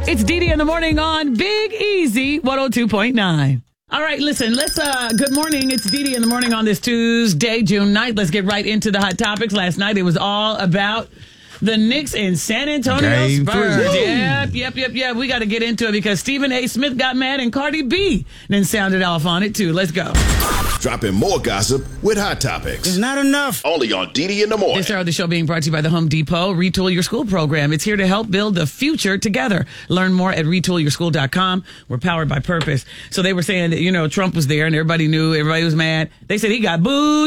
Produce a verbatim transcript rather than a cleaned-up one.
It's Dee Dee in the morning on Big Easy one oh two point nine. All right, listen, let's, uh, good morning. It's Dee Dee in the morning on this Tuesday, June ninth. Let's get right into the hot topics. Last night, it was all about the Knicks and San Antonio Game Spurs. three. Yep, yep, yep, yep. We got to get into it because Stephen A. Smith got mad and Cardi B then sounded off on it, too. Let's go. Dropping more gossip with Hot Topics. It's not enough. Only on Dee Dee in the morning. This hour of the show being brought to you by the Home Depot Retool Your School program. It's here to help build the future together. Learn more at retool your school dot com. We're powered by purpose. So they were saying that, you know, Trump was there and everybody knew, everybody was mad. They said he got booed.